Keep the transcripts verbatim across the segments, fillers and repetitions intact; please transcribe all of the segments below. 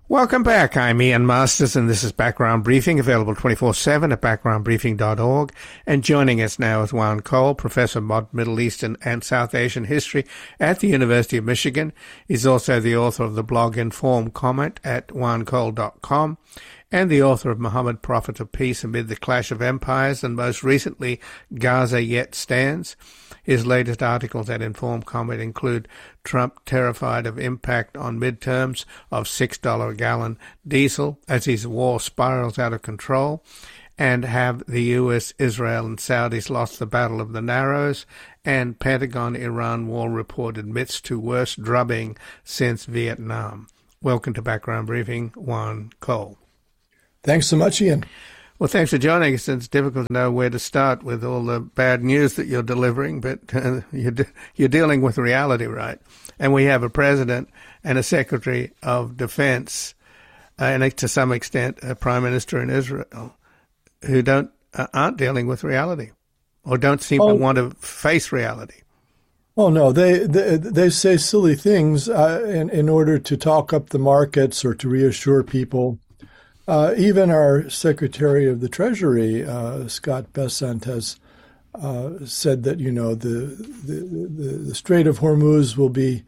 Welcome back. I'm Ian Masters, and this is Background Briefing, available twenty-four seven at background briefing dot org. And joining us now is Juan Cole, Professor of Modern Middle Eastern and South Asian History at the University of Michigan. He's also the author of the blog Informed Comment at juan cole dot com and the author of Muhammad, Prophet of Peace Amid the Clash of Empires, and most recently, Gaza Yet Stands. His latest articles at Informed Comment include Trump terrified of impact on midterms of six dollars a gallon diesel as his war spirals out of control, and have the U S, Israel, and Saudis lost the Battle of the Narrows, and Pentagon-Iran war report admits to worst drubbing since Vietnam. Welcome to Background Briefing, Juan Cole. Thanks so much, Ian. Well, thanks for joining us. It's difficult to know where to start with all the bad news that you're delivering, but uh, you're, de- you're dealing with reality, right? And we have a president and a secretary of defense, uh, and to some extent a prime minister in Israel, who don't uh, aren't dealing with reality, or don't seem oh. to want to face reality. Oh no, they they, they say silly things uh, in in order to talk up the markets or to reassure people. Uh, even our Secretary of the Treasury, uh, Scott Bessent, has uh, said that, you know, the, the, the, the Strait of Hormuz will be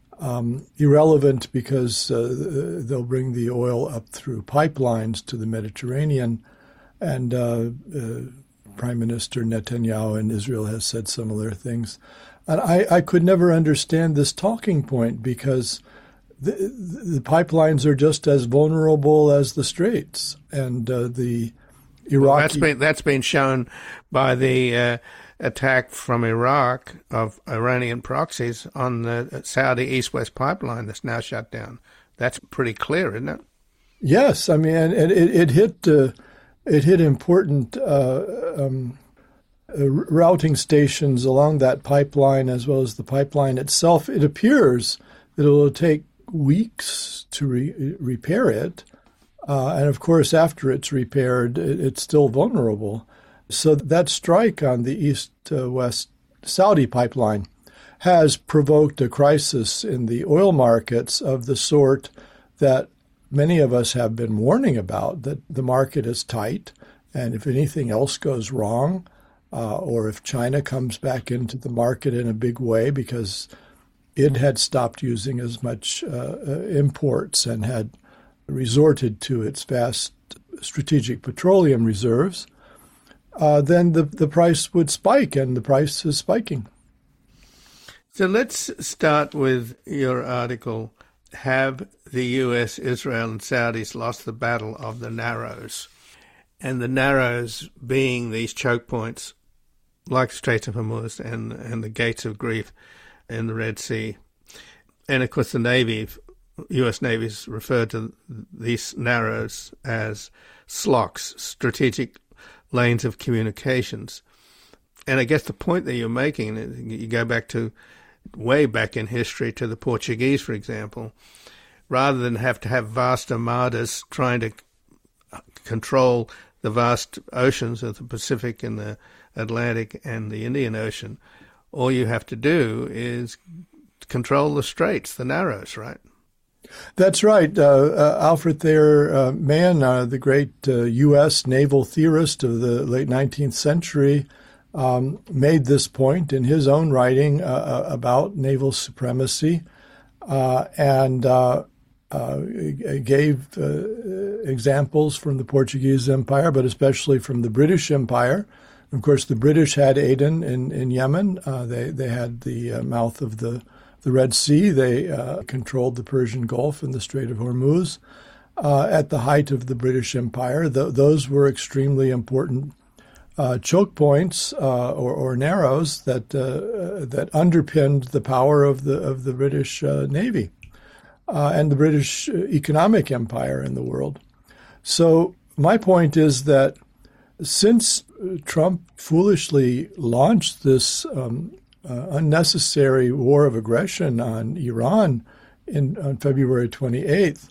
um, irrelevant because uh, they'll bring the oil up through pipelines to the Mediterranean. And uh, uh, Prime Minister Netanyahu in Israel has said similar things. And I, I could never understand this talking point because The, the pipelines are just as vulnerable as the straits, and uh, the Iraqi. Well, that's been that's been shown by the uh, attack from Iraq of Iranian proxies on the Saudi East-West pipeline that's now shut down. That's pretty clear, isn't it? Yes, I mean, and it, it hit uh, it hit important uh, um, uh, routing stations along that pipeline as well as the pipeline itself. It appears that it will take weeks to re- repair it. Uh, and of course, after it's repaired, it, it's still vulnerable. So that strike on the east-west Saudi pipeline has provoked a crisis in the oil markets of the sort that many of us have been warning about, that the market is tight. And if anything else goes wrong, uh, or if China comes back into the market in a big way because it had stopped using as much uh, imports and had resorted to its vast strategic petroleum reserves, uh, then the, the price would spike, and the price is spiking. So let's start with your article, Have the U S, Israel, and Saudis Lost the Battle of the Narrows? And the Narrows being these choke points like Straits of Hormuz and, and the Gates of Grief in the Red Sea. And of course the Navy, U S Navy's referred to these narrows as S L O Cs, strategic lanes of communications. And I guess the point that you're making, you go back to way back in history to the Portuguese, for example, rather than have to have vast armadas trying to control the vast oceans of the Pacific and the Atlantic and the Indian Ocean, all you have to do is control the straits, the narrows, right? That's right. Uh, uh, Alfred Thayer uh, Mann, uh, the great uh, U S naval theorist of the late nineteenth century, um, made this point in his own writing uh, about naval supremacy uh, and uh, uh, gave uh, examples from the Portuguese Empire, but especially from the British Empire. Of course, the British had Aden in, in Yemen. Uh, they, they had the uh, mouth of the, the Red Sea. They uh, controlled the Persian Gulf and the Strait of Hormuz. Uh, at the height of the British Empire, th- those were extremely important uh, choke points uh, or, or narrows that uh, that underpinned the power of the of the British uh, Navy uh, and the British economic empire in the world. So my point is that since Trump foolishly launched this um, uh, unnecessary war of aggression on Iran in, on February twenty-eighth,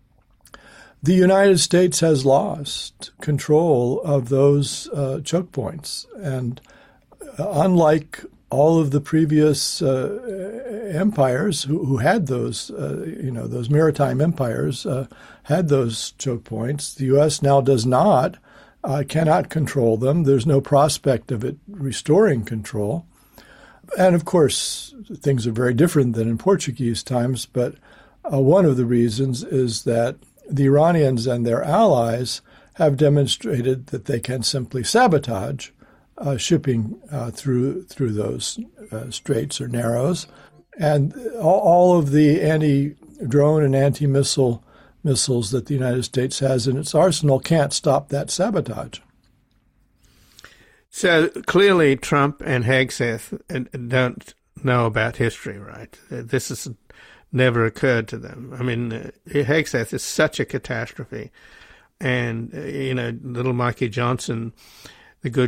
the United States has lost control of those uh, choke points. And uh, unlike all of the previous uh, empires who, who had those, uh, you know, those maritime empires uh, had those choke points. The U S now does not, uh, cannot control them. There's no prospect of it restoring control. And of course, things are very different than in Portuguese times, but uh, one of the reasons is that the Iranians and their allies have demonstrated that they can simply sabotage uh, shipping uh, through through those uh, straits or narrows. And all, all of the anti-drone and anti-missile missiles that the United States has in its arsenal can't stop that sabotage. So clearly Trump and Hegseth don't know about history, right? This has never occurred to them. I mean, Hegseth is such a catastrophe. And, you know, little Mikey Johnson, the good